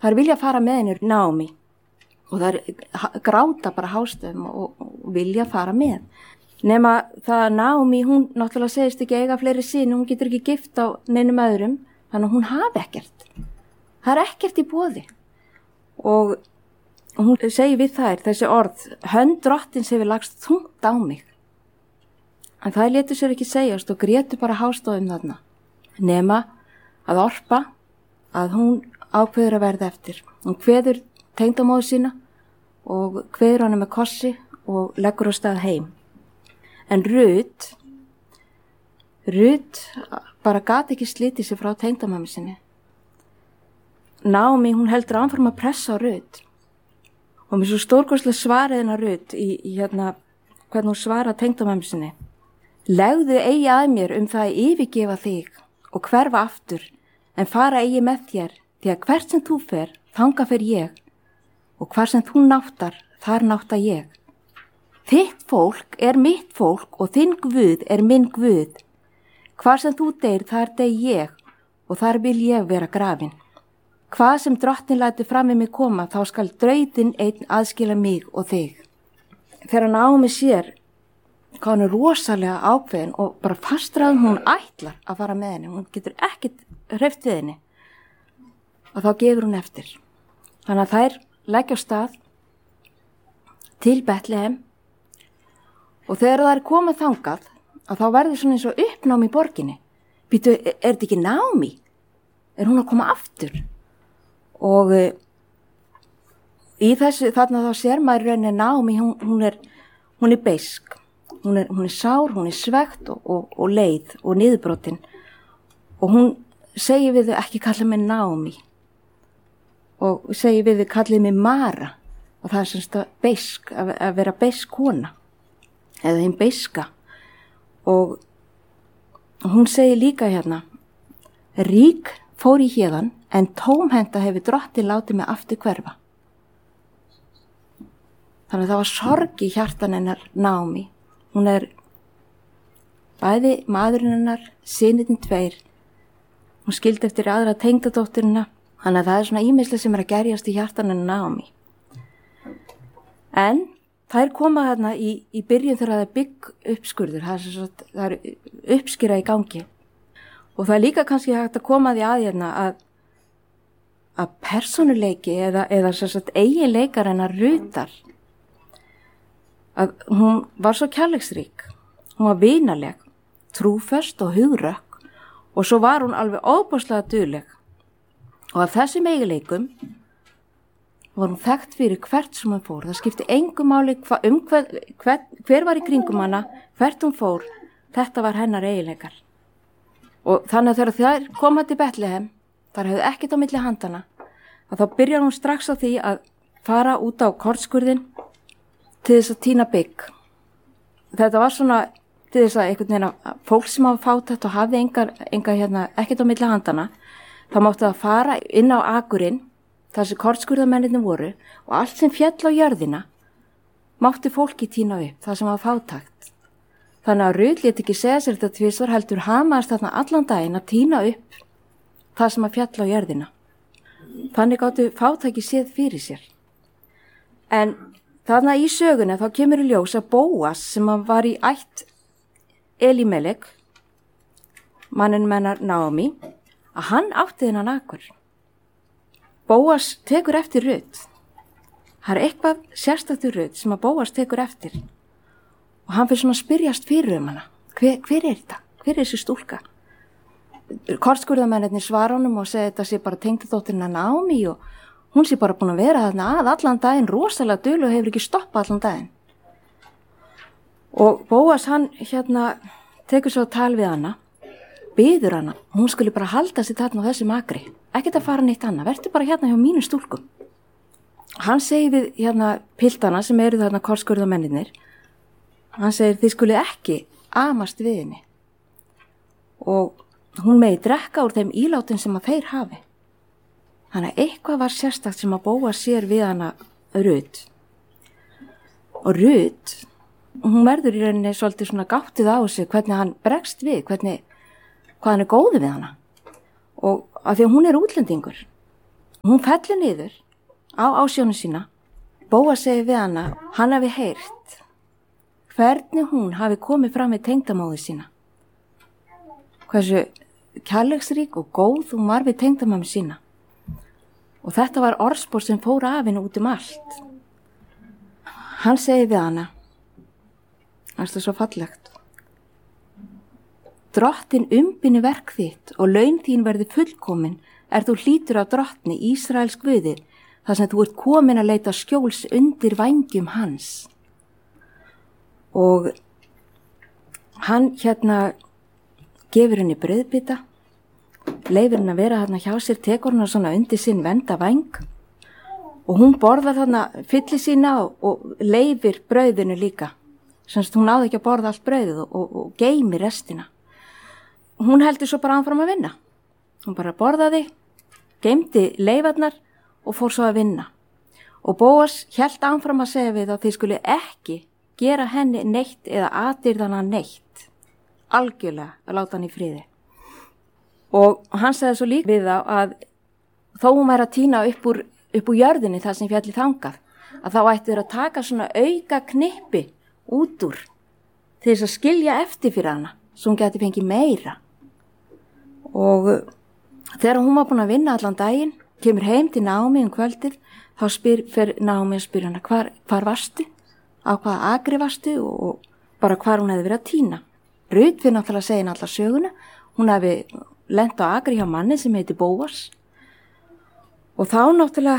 þær vilja fara með henni Naomi og þær gráta bara hástöfum og vilja fara með. Nema það að Naomi, hún náttúrulega segist ekki eiga fleiri syni, hún getur ekki gift á neinum öðrum, þannig að hún hafi ekkert. Það ekkert í boði. Og hún segir við þær þessi orð, hönd drottins hefur lagst þungt á mig. En það létu sér ekki segjast og grétu bara hástöfum þarna. Nema að Orpa, að hún ákveður að verða eftir. Hún kveður tengdamóður sína og kveður hana með kossi og leggur á stað heim. En Rut bara gat ekki slítið sig frá tengdamömmu sinni. Naomi, hún heldur áfram að pressa á Rut. Og mér svo stórkostlega svarið hennar Rut í hvernig hún svara tengdamömmu sinni. Legðu eigi að mér það að yfirgefa þig og hverfa aftur, en fara eigi með þér, því að hvert sem þú fer, þanga fer ég, og hvar sem þú náttar, þar nátta ég. Þitt fólk er mitt fólk og þinn Guð er minn Guð. Hvar sem þú deyr, þar deyr ég og þar vil ég vera grafin. Hvað sem drottin lætur fram í mig koma, þá skal drautin einn aðskila mig og þig. Þegar Naomi sér hvað hún er rosalega ákveðin og bara fastur hún ætlar að fara með henni, hún getur ekkert hreyft við henni, og þá gefur hún eftir. Þannig að þær leggja á stað til Betlehem og þegar það komið þangað að þá verður svona eins og uppnám í borginni. Býtu, er þetta ekki Naomi? Er hún að koma aftur? Og í þessu þarna þá sér maður rauninni Naomi, hún er beisk. Hún er sár, hún er svegt og leið og niðurbrotin. Og hún segir við þau ekki kalla mig Naomi. Og segir við þau kallið mig Mara. Og það er semst beisk, að vera beisk kona. Eða hinn beiska. Og hún segir líka rík fór í héðan, en tómhenta hefur drottin látið mig aftur hverfa. Þannig að það var sorg í hjartan hennar Naomi. Hún er bæði maðurinn hennar, synirnir 2. Hún skildi eftir aðra tengdadótturina. Þannig að það er svona ýmislega sem er að gerjast í hjartan hennar Naomi. En þær koma í byrjun þegar það er bygg uppskurður. Það er uppskýra í gangi. Og það er líka kannski hægt að koma því að persónuleiki eða eiginleikar hennar Rutar, að hún var svo kærleiksrík, hún var vinaleg, trúföst og hugrökk og svo var hún alveg óbúslega dugleg. Og af þessum eiginleikum var hún þekkt fyrir hvert sem hún fór. Það skipti engu máli hver var í kringum hana, hvert hún fór, þetta var hennar eiginleikar. Og þannig að þegar þær koma til Betlehem, þar hefði ekkert á milli handana, að þá byrjar hún strax á því að fara út á kornskurðin til þess að tína bygg. Þetta var svona til þess að einhvern veginn að fólk sem hafa fátækt og hafði ekkert á milli handana, þá mátti það fara inn á akurinn, þar sem kornskurðamennirnir voru, og allt sem féll á jörðina mátti fólki tína upp, það sem hafa fátækt. Þannig að Rut lét ekki segja sér þetta tvisvar, heldur hamaðist þarna allan daginn að tína upp það sem að fjalla á jörðina. Þannig gáttu fátæki séð fyrir sér. En þarna í sögunni þá kemur í ljós að Bóas, sem var í ætt Elimelek, manninn mennar Naomi, að hann átti þennan akur. Bóas tekur eftir Rut. Það er eitthvað sérstakt Rut sem að Bóas tekur eftir. Og hann fyrir svona að spyrjast fyrir hana. Hver er þetta? Hver er þessi stúlka? Kornskurðamennirnir svara honum og segja þetta sé bara tengdadóttirina Naomi og hún sé bara búin að vera þarna allan daginn, rosalega dul og hefur ekki stoppað allan daginn. Og Bóas hann tekur svo tal við hana, biður hana, hún skulle bara halda sig þarna á þessi makri, ekkert að fara neitt annað, verður bara hjá mínu stúlkum. Hann segir við piltana sem eru þarna kornskurðamennirnir, hann segir þið skuli ekki amast við henni og hún megi drekka úr þeim ílátum sem að þeir hafi. Þannig að eitthvað var sérstakt sem að Bóas sér við hana Rut. Og Rut, hún verður í rauninni svolítið svona gáttið á sig hvernig hann bregst við, hvað hann er góður við hana. Og af því að hún er útlendingur Hún fellur niður á ásjónu sína. Bóas segir við hana, hann hafi heyrt hvernig hún hafi komið fram við tengdamóður sína. Hversu kærleiksrík og góð hún var við tengdamömmu sína. Og þetta var orðspor sem fór af henni út allt. Hann segir við hana, það er svo fallegt. Drottin umbynni verk þitt og laun þín verði fullkomin þú hlýtur af drottni Ísraels Guði þar sem þú ert komin að leita skjóls undir vængjum hans. Og hann gefur henni brauðbita, leifir henni að vera þarna hjá sér, tekur henni svona undir sinn vernda væng og hún borðar þarna fylli sína og leifir brauðinu líka. Semst hún náði ekki að borða allt brauðið og geymir restina. Hún heldur svo bara áfram að vinna. Hún bara borðaði, geymdi leifarnar og fór svo að vinna. Og Bóas hélt áfram að segja við að þið skuli ekki gera henni neitt eða atirðana neitt. Algjörlega að láta hann í friði. Og hann segði svo líka við þá að þó hún væri að tína upp úr jörðinni það sem fjalli þangað, að þá ættu þeir að taka svona auka knippi út úr til þess að skilja eftir fyrir hana, svo hún geti fengið meira. Og þegar hún var búin að vinna allan daginn, kemur heim til Naomi kvöldið, þá fer Naomi að spyrja hana, hvar varstu? Á hvaða agri varstu? Og bara hvar hún hefði verið að tína. Rut fyrir náttúrulega að segja henni alla söguna. Hún hefði lent á agri hjá manni sem heiti Bóas. Og þá náttúrulega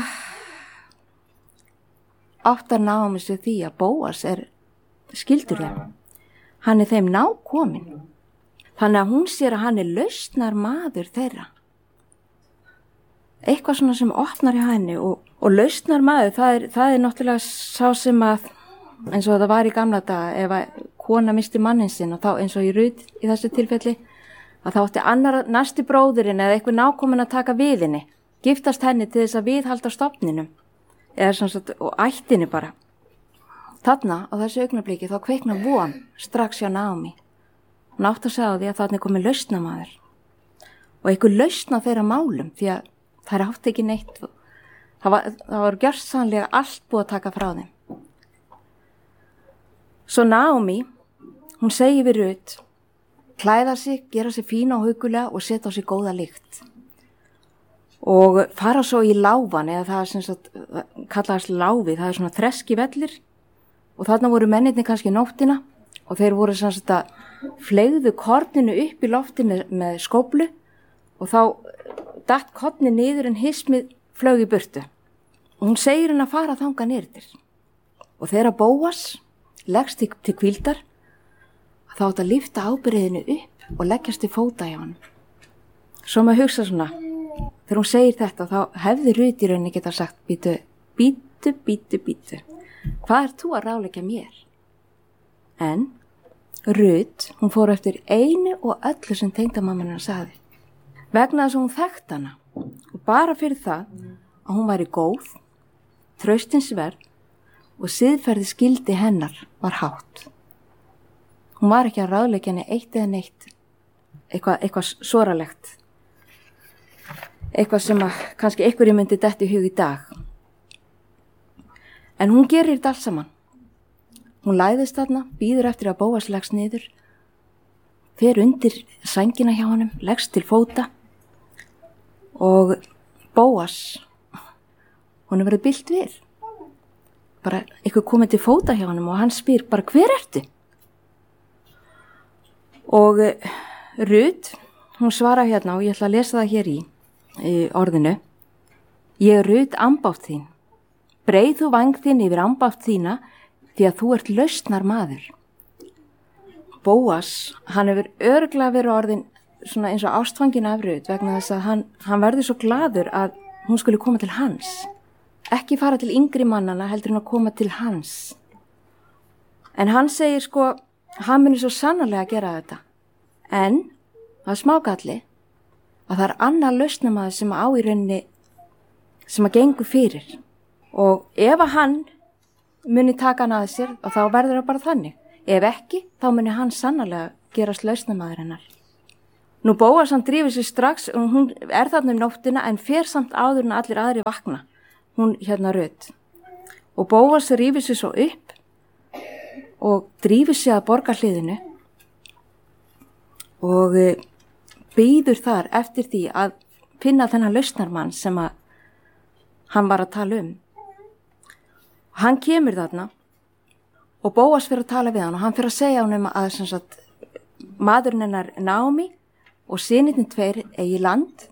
áttar Naomi sig því að Bóas skildur þeim. Hann þeim nákominn. Þannig að hún sér að hann lausnar maður þeirra. Eitthvað svona sem opnar hjá henni og lausnar maður, það náttúrulega sá sem að, eins og það var í gamla daga, ef að kona misti mannin sinn og þá eins og í Rut í þessu tilfelli, að þá átti annar næsti bróðurinn eða eitthvað nákominn að taka við henni, giftast henni til þess að viðhalda stofninum, eða svona svo, og ættinni bara. Þarna á þessu augnabliki þá kveikna von strax hjá Naomi. Hún átti að segja því að þarna komið lausnamaður og eitthvað lausna þeirra málum því að þær átti ekki neitt. Það var gjörsamlega allt búið að taka frá þeim. Svo Naomi, hún segir við Rut, klæða sig, gera sig fína og hugulega og setja á sig góða lykt. Og fara svo í láfan, eða það sem sagt, kallaðast láfið, það svona þreski vellir og þarna voru mennirni kannski nóttina og þeir voru sem sagt að fleygðu korninu upp í lofti með skóflu og þá datt korni niður en hismið flög í burtu. Og hún segir henni að fara þangað niður. Og þegar Bóas leggst til hvíldar, þá átt að lyfta ábyrgðinu upp og leggjast til fóta hjá hann. Svo maður hugsa svona, þegar hún segir þetta, þá hefði Rut í rauninni geta sagt, bítu, hvað þú að ráðleggja mér? En Rut, hún fór eftir einu og öllu sem tengdamamma hennar sagði. Vegna þess að hún þekkt hana og bara fyrir það að hún væri góð, traustinsverð og siðferði skildi hennar var hátt. Hún var ekki að ráðleggja henni eitt eða neitt, eitthvað soralegt, eitthvað sem að kannski einhverju myndi detti í hug í dag. En hún gerir þetta alls saman. Hún læðist þarna, bíður eftir að Bóas leggst niður, fer undir sængina hjá honum, leggst til fóta og Bóas, hún verið bilt við. Bara eitthvað komið til fóta hjá honum og hann spyr bara, hver ertu? Og Rut, hún svarar hérna og ég ætla að lesa það hér í orðinu. Ég Rut ambátt þín, breið þú væng þín yfir ambátt þína, því að þú ert lausnar maður. Bóas, hann hefur örugglega verið orðin svona eins og ástfangin af Rut vegna þess að hann verður svo gladur að hún skuli koma til hans. Ekki fara til yngri mannana heldur en að koma til hans. En hann segir sko, hann muni svo sannarlega að gera þetta. En það smágalli að það annar lausnamaður sem á í rauninni sem að gengur fyrir. Og ef að hann muni taka hann að sér og þá verður það bara þannig. Ef ekki, þá muni hann sannarlega gerast lausnamaður hennar. Nú Bóas hann drífur sig strax og hún þarna nóttina en fer samt áður en allir aðri vakna. Hún Rut. Og Bóas rífur sig svo upp og drífur sig að borgarhliðinu og bíður þar eftir því að finna þennan lausnarmann sem að hann var að tala Hann kemur þarna og Bóas fyrir að tala við hann og hann fyrir að segja honum að sagt, maðurinn hennar Naomi og synirnir 2 eigi land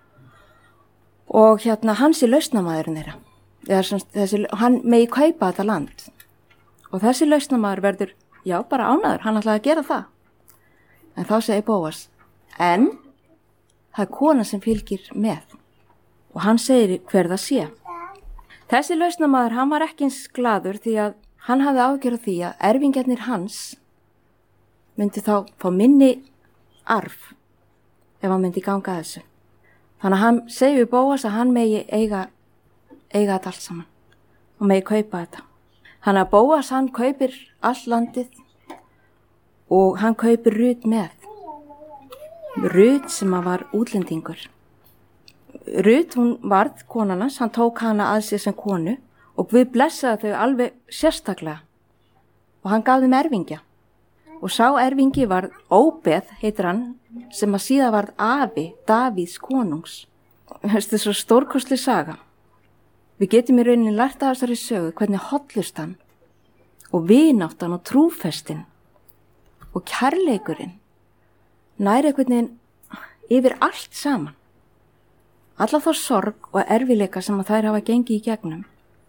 og hann sé lausnarmaðurinn þeirra. Hann megi kaupa þetta land og þessi lausnarmaður verður, já, bara ánæður, hann ætlaði að gera það. En þá segir Bóas, en það er kona sem fylgir með og hann segir hver það sé. Þessi lausnarmaður, hann var ekki eins glaður því að hann hafði ágjörð því að erfingjarnir hans myndi þá fá minni arf ef hann myndi ganga þessu. Þannig að hann segir við Bóas að hann megi eiga þetta allt saman og megi kaupa þetta. Þannig að Bóas hann kaupir allt landið og hann kaupir Rut með. Rut sem að var útlendingur. Rut, hún varð konarnas, hann tók hana að sér sem konu og Guð blessaði þau alveg sérstaklega og hann gaf þeim erfingja. Og sá erfingi var Óbeð, heitir hann, sem að síðan varð afi Davíðs konungs. Þetta er svo stórkostleg saga. Við getum í rauninni lært af þessari sögu hvernig hollustan og vináttan og trúfestin og kærleikurinn næri einhvern veginn yfir allt saman. Alla þá sorg og erfileika sem að þær hafa gengið í gegnum.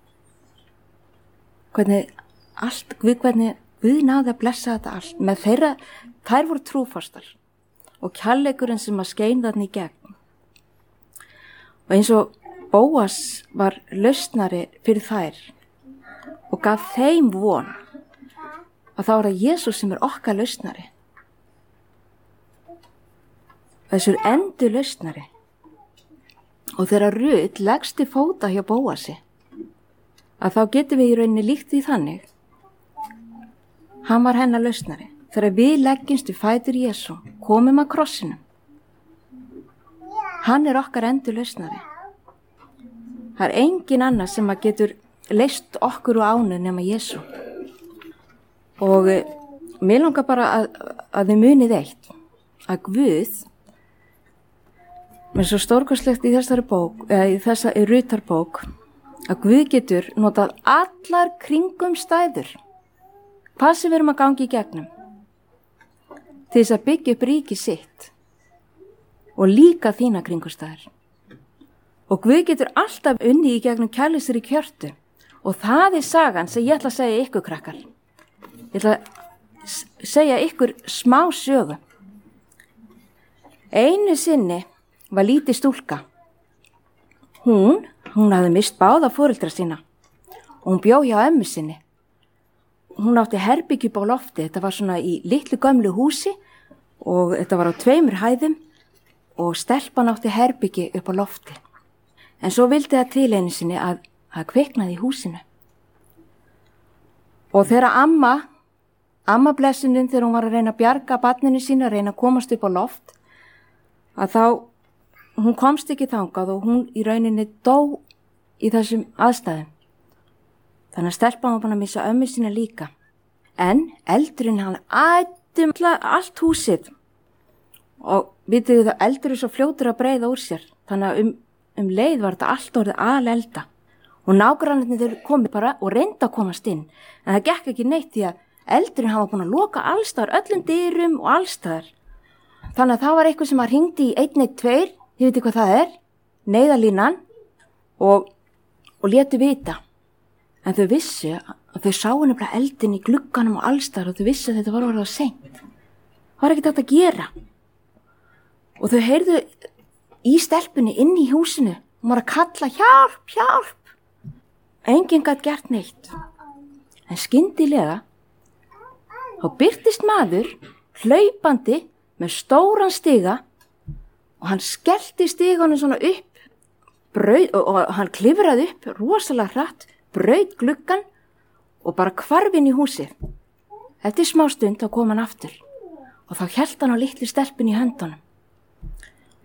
Hvernig Guð náði að blessa þetta allt. Með þeirra, þær voru trúfastar og kærleikurinn sem að skein þarna í gegn. Og eins og Bóas var lausnari fyrir þær og gaf þeim von að þá er það Jesús sem er okkar lausnari. Þessur endur lausnari. Og þegar Rut leggst til fóta hjá Bóasi, að þá getum við í rauninni líkt því þannig. Hann var hennar lausnari. Þegar við leggjumst við fætur Jesú, komum að krossinum. Hann er okkar endur lausnari. Það er engin annar sem að getur leist okkur úr ánu nema Jesú. Og mér langar bara að þið munið eitt, að Guð, með svo stórkostlegt í þessari bók, eða í þessari Rutarbók, að Guð getur notað allar kringumstæður, hvað sem við erum að gangi í gegnum, til þess að byggja upp ríki sitt og líka þína kringumstæður. Og Guð getur alltaf unnið í gegnum kærleysri kjörtu og það er sagan sem ég ætla að segja ykkur krakkar. Ég ætla að segja ykkur smá sögu. Einu sinni var lítið stúlka. Hún hafði mist báða foreldra sína og hún bjó hjá ömmu sinni. Hún átti herbergi upp á lofti, þetta var svona í litlu gömlu húsi og þetta var á 2 hæðum og stelpan átti herbergi upp á lofti. En svo vildi það til einu sinni að kviknaði í húsinu. Og þegar amma blessunin þegar hún var að reyna að bjarga barninu sínu, að reyna að komast upp á loft, að þá, hún komst ekki þangað og hún í rauninni dó í þessum aðstæðum. Þannig að stelpan var búin að missa ömmu sína líka. En eldurinn hann ætti allt húsið og vitið það, eldur er svo fljótur að breiða úr sér. Þannig að leið var þetta allt orðið alelda. Og nágrannarnir þeir komið bara og reynda að komast inn. En það gekk ekki neitt því að eldurinn hann var búin að loka allstaðar, öllum dyrum og allstaðar. Þannig að það var eitthvað sem að hringdi í 112, þið veitir hvað það er, neyðarlínan og létu vita. En þau vissu að þau sáu nefnilega eldin í glugganum og allstaðar og þau vissu að þetta var orðið á seint. Það var ekkert hægt að gera. Og þau heyrðu í stelpunni inn í húsinu og var að kalla hjálp, hjálp. Enginn gat gert neitt. En skyndilega þá birtist maður hlaupandi með stóran stiga og hann skellti stiganum svona upp, og hann klifraði upp rosalega hratt, braut gluggan og bara hvarf inn í húsið. Eftir smá stund þá kom hann aftur og þá hélt hann á litlu stelpunni í höndunum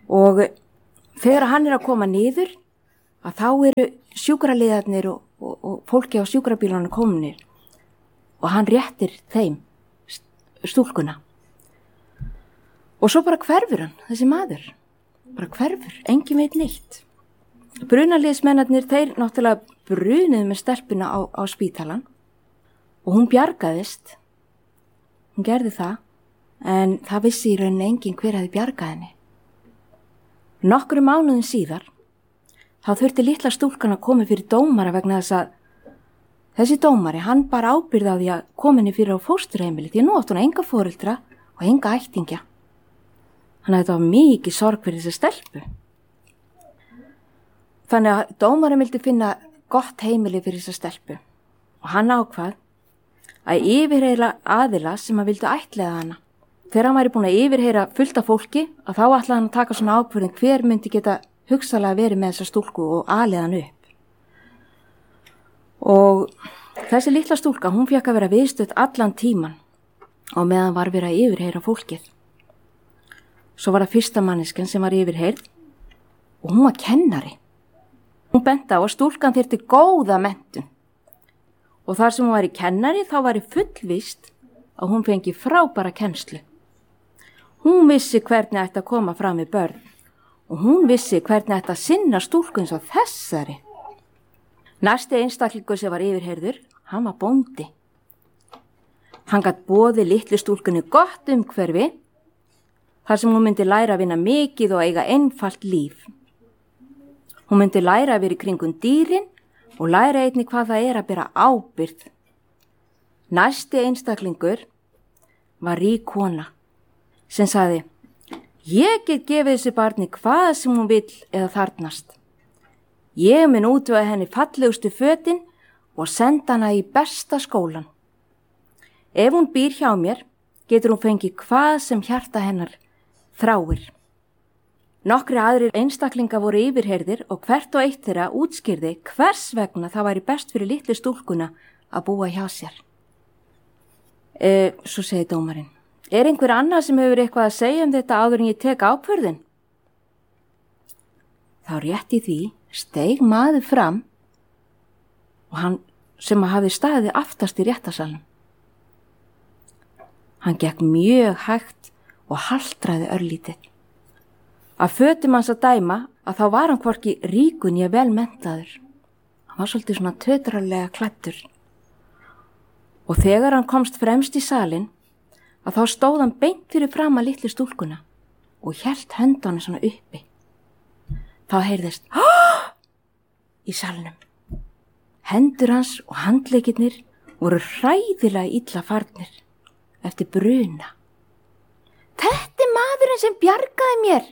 Og þegar hann að koma niður, að þá eru sjúkraliðarnir og fólki á sjúkrabílunum kominir og hann réttir þeim stúlkuna. Og svo bara hverfur hann, þessi maður. Bara hverfur, engin veit neitt. Brunaliðsmennarnir, þeir náttúrulega brunuðu með stelpuna á spítalan og hún bjargaðist. Hún gerði það, en það vissi í rauninni enginn hver hefði bjargað henni. Nokkrum mánuðum síðar, þá þurfti litla stúlkan að koma fyrir dómara vegna þess að þessi dómari, hann bara ábyrgði á því að koma henni fyrir á fósturheimili því að nú átti hún enga foreldra og enga ættingja. Þannig að þetta var mikið sorg fyrir þessi stelpu. Þannig að dómari vildi finna gott heimili fyrir þessa stelpu og hann ákvað að yfirheyra aðila sem að vildu ættleiða hana. Þegar hann væri búin að yfirheyra fullt af fólki að þá ætlaði hann að taka svona ákvörðun hver myndi geta hugsalega verið með þessa stúlku og alið hann upp. Og þessi litla stúlka, hún fékk að vera viðstödd allan tíman og meðan var verið að yfirheyra fólkið. Svo var það fyrsta manneskjan sem var yfirheyrð og hún var kennari. Hún benti á að stúlkan þyrfti góða menntun og þar sem hún var í kennari þá var fullvíst að hún fengi frábæra kennslu. Hún vissi hvernig ætti að koma fram við börn og hún vissi hvernig ætti að sinna stúlku eins og þessari. Næsti einstaklingur sem var yfirheyrður, hann var bóndi. Hann gat boðið litlu stúlkunni gott umhverfi þar sem hún myndi læra að vinna mikið og eiga einfalt líf. Hún myndi læra að vera í kringum dýrin og læra einnig hvað það að bera ábyrgð. Næsti einstaklingur var rík kona sem sagði, ég get gefið þessu barni hvað sem hún vill eða þarnast. Ég mun útvega henni fallegustu fötin og senda hana í besta skólan. Ef hún býr hjá mér, getur hún fengið hvað sem hjarta hennar þráir. Nokkri aðrir einstaklinga voru yfirheyrðir og hvert og eitt þeirra útskýrði hvers vegna það væri best fyrir litlu stúlkuna að búa hjá sér. Svo segi dómarinn, einhver annar sem hefur eitthvað að segja þetta áður en ég tek ákvörðun? Þá rétt í því steig maður fram og hann sem hafði staðið aftast í réttarsalnum. Hann gekk mjög hægt og haltraði örlítið. Af fötum hans að dæma að þá var hann hvorki ríkur né vel menntaður. Hann var svolítið svona tötralega klæddur. Og þegar hann komst fremst í salinn, að þá stóð hann beint fyrir fram að litlu stúlkuna og hélt höndunum svona uppi. Þá heyrðist í salnum. Hendur hans og handleikirnir voru hræðilega illa farnir eftir bruna. Þetta maðurinn sem bjargaði mér,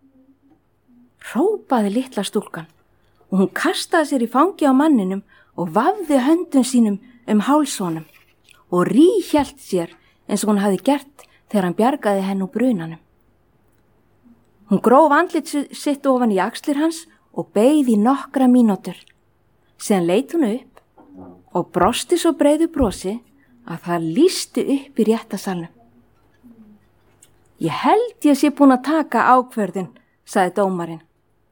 hrópaði litla stúlkan og hún kastaði sér í fangi á manninum og vafði höndum sínum hálsonum og ríhjalt sér eins og hún hafði gert þegar hann bjargaði henn úr brunanum. Hún gróf andlit sitt ofan í axlir hans og beið í nokkra mínútur. Síðan leit hún upp og brosti svo breiðu brosi að það lýsti upp í réttarsalnum. Ég held ég sé búin að taka ákvörðun, sagði dómarinn.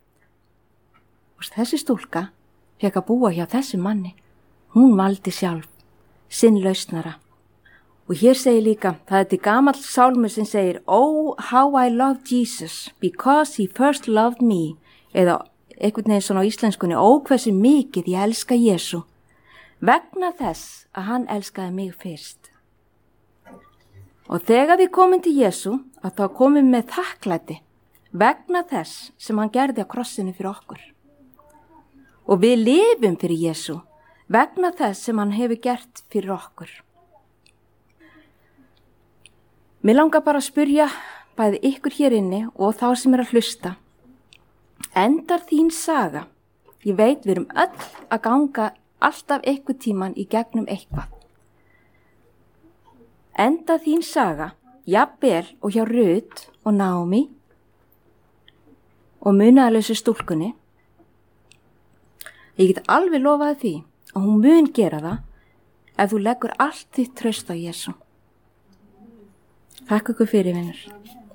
Og þessi stúlka fékk að búa hjá þessu manni. Hún valdi sjálf sinn lausnara. Og hér segir líka, það til gamall sálmur sem segir Oh, how I love Jesus because he first loved me, eða einhvern veginn svona á íslenskunni, ó hversu mikið ég elska Jesú, vegna þess að hann elskaði mig fyrst. Og þegar við komum til Jesú, að þá komum við með þakklæti vegna þess sem hann gerði á krossinu fyrir okkur. Og við lifum fyrir Jesú vegna þess sem hann hefur gert fyrir okkur. Mér langar bara að spyrja bæði ykkur hér inni og þá sem að hlusta. Endar þín saga? Ég veit við erum öll að ganga alltaf einhver tíman í gegnum eitthvað. Endar þín saga, jafnvel og hjá Rut og Naomi og munaðarlausu stúlkunni? Ég get alveg lofaði því að hún mun gera það ef þú leggur allt þitt traust á Jesú. Takk ykkur fyrir, vinur.